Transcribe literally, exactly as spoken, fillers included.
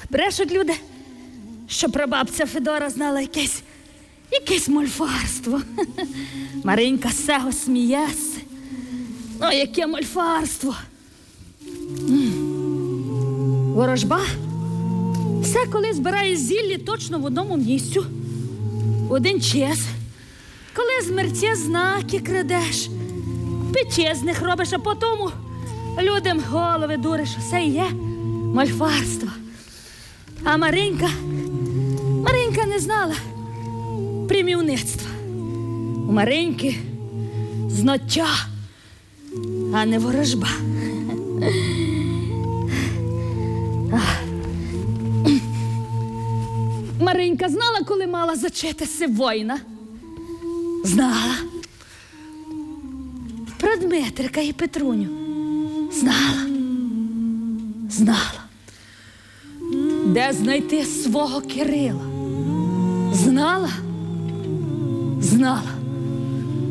Брешуть люди, що прабабця Федора знала якесь, якесь мольфарство. Маринька з цього сміється. Ну, яке мольфарство. Ворожба все коли збирає зіллі точно в одному місцю. Один час. Коли з мерця знаки крадеш, пече з них робиш, а потім людям голови дуриш. Все є мольфарство. А Маринька, Маринька не знала примівництва. У Мариньки знаття, а не ворожба. Маринька знала, коли мала зачитися воїна? Знала. Про Дмитрика і Петруню знала. Знала. Де знайти свого Кирила? Знала. Знала.